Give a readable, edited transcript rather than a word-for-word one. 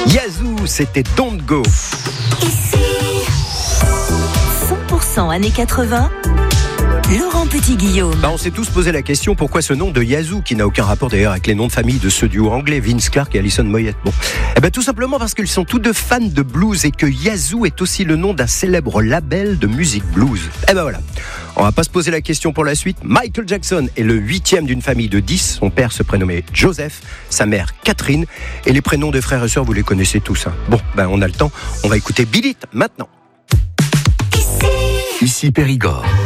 Yazoo, c'était Don't Go. Ici 100% années 80, Laurent Petit-Guillaume. On s'est tous posé la question, pourquoi ce nom de Yazoo, qui n'a aucun rapport d'ailleurs avec les noms de famille de ce duo anglais, Vince Clarke et Alison Moyet. Tout simplement parce qu'ils sont tous deux fans de blues et que Yazoo est aussi le nom d'un célèbre label de musique blues. Voilà. On va pas se poser la question pour la suite. Michael Jackson est le 8e d'une famille de 10. Son père se prénommait Joseph, sa mère Catherine. Et les prénoms de frères et sœurs, vous les connaissez tous. On a le temps. On va écouter Beat It maintenant. Ici Périgord.